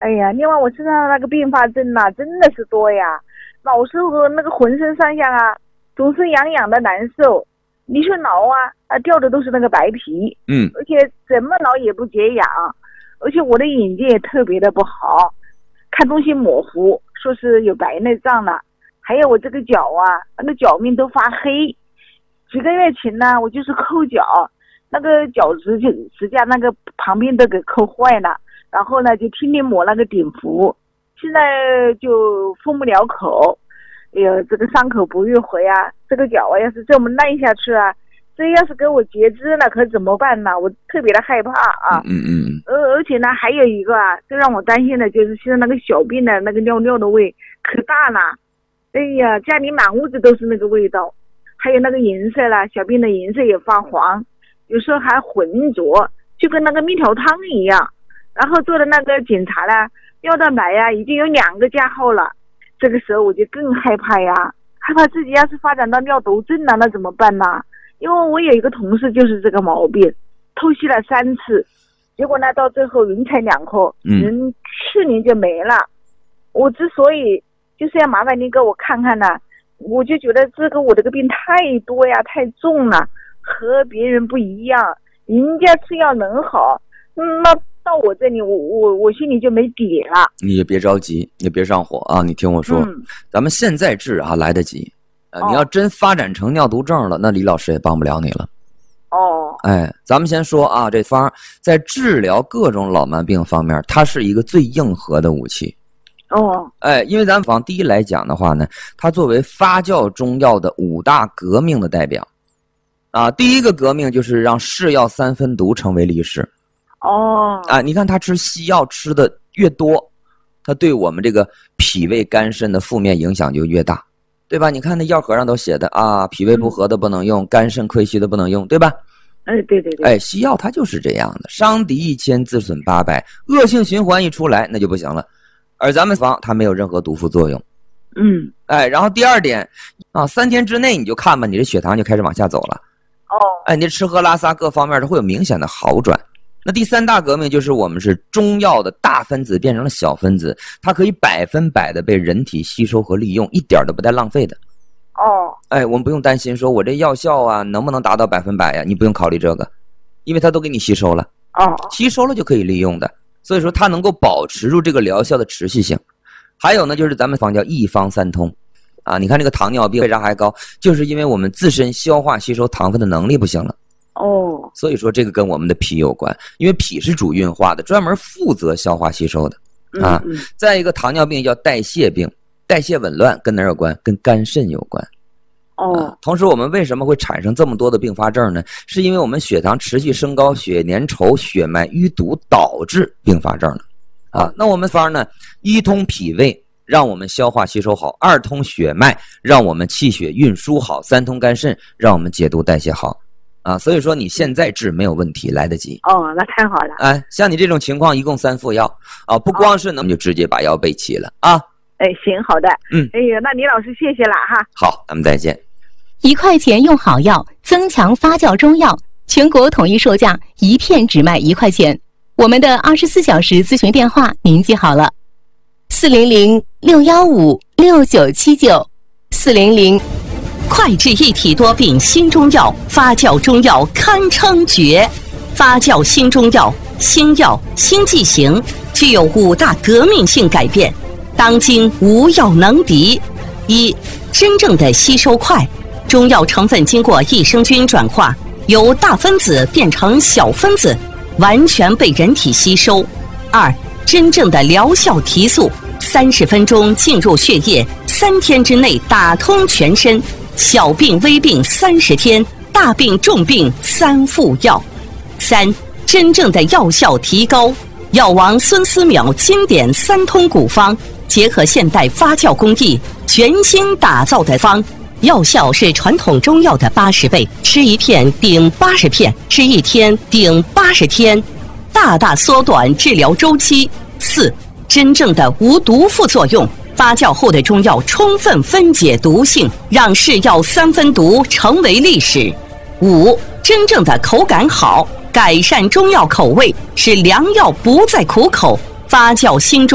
哎呀，另外我身上那个并发症呐，真的是多呀，老是那个浑身上下啊，总是痒痒的难受，你说挠啊，掉的都是那个白皮，而且怎么挠也不解痒，而且我的眼睛也特别的不好，看东西模糊，说是有白内障了。还有我这个脚啊，那个脚面都发黑，几个月前呢，我就是抠脚，那个脚趾甲那个旁边都给抠坏了。然后呢，就天天抹那个碘伏，现在就封不了口，哎呀，这个伤口不愈合啊，这个脚啊，要是这么烂下去啊，这要是给我截肢了，可怎么办呢？我特别的害怕啊。而且呢，还有一个啊，最让我担心的就是现在那个小便的那个尿的味可大了，哎呀，家里满屋子都是那个味道，还有那个颜色啦，小便的颜色也发黄，有时候还浑浊，就跟那个蜜桃汤一样。然后做的那个检查啦，尿蛋白呀已经有2个加号了，这个时候我就更害怕呀，害怕自己要是发展到尿毒症了，那怎么办呢？因为我有一个同事就是这个毛病，透析了3次，结果呢到最后人财两空，人去年就没了。我之所以就是要麻烦您给我看看呢，我就觉得我这个病太多呀，太重了，和别人不一样，人家吃药能好，那到我这里我心里就没底了。 你也别着急，也别上火啊，你听我说，咱们现在治啊来得及，你要真发展成尿毒症了，那李老师也帮不了你了。咱们先说啊，这方在治疗各种老慢病方面，它是一个最硬核的武器。因为咱们往第一来讲的话呢，它作为发酵中药的5大革命的代表啊，第一个革命就是让是药3分毒成为历史。你看他吃西药吃的越多，他对我们这个脾胃肝肾的负面影响就越大，对吧？你看那药盒上都写的啊，脾胃不和的不能用，肝肾亏虚的不能用，对吧？ 对。 西药它就是这样的，伤敌1000，自损800，恶性循环一出来那就不行了。而咱们方它没有任何毒副作用。然后第二点啊，3天之内你就看吧，你这血糖就开始往下走了。你这吃喝拉撒各方面都会有明显的好转。那第3大革命就是我们是中药的大分子变成了小分子，它可以100%的被人体吸收和利用，一点都不带浪费的。我们不用担心说我这药效啊能不能达到100%呀？你不用考虑这个，因为它都给你吸收了。吸收了就可以利用的，所以说它能够保持住这个疗效的持续性。还有呢，就是咱们方叫一方三通啊，你看这个糖尿病为啥还高，就是因为我们自身消化吸收糖分的能力不行了。所以说这个跟我们的脾有关，因为脾是主运化的，专门负责消化吸收的啊。再一个糖尿病叫代谢病，代谢紊乱跟哪有关？跟肝肾有关。同时我们为什么会产生这么多的并发症呢？是因为我们血糖持续升高，血粘稠，血脉淤堵，导致并发症了。那我们方呢，一通脾胃让我们消化吸收好，2通血脉让我们气血运输好，3通肝肾让我们解毒代谢好。所以说你现在治没有问题，来得及。 那太好了。 像你这种情况一共3副药不光是能就直接把药备齐了啊。 行，好的。那李老师谢谢了哈。 好，咱们再见。 1块钱用好药，增强发酵中药，全国统一售价，一片只卖1块钱。我们的24小时咨询电话您记好了，400-615-6979，400。 快治一体多病新中药，发酵中药堪称绝。发酵新中药，新药新剂型，具有5大革命性改变，当今无药能敌。1. 真正的吸收快，中药成分经过益生菌转化，由大分子变成小分子，完全被人体吸收。2. 真正的疗效提速，30分钟进入血液，3天之内打通全身，小病微病30天，大病重病3副药。3. 真正的药效提高，药王孙思邈经典3通古方，结合现代发酵工艺，全新打造的方，药效是传统中药的80倍，吃1片顶80片，吃1天顶80天，大大缩短治疗周期。4. 真正的无毒副作用，发酵后的中药充分分解毒性，让是药3分毒成为历史。5. 真正的口感好，改善中药口味，使良药不再苦口，发酵新中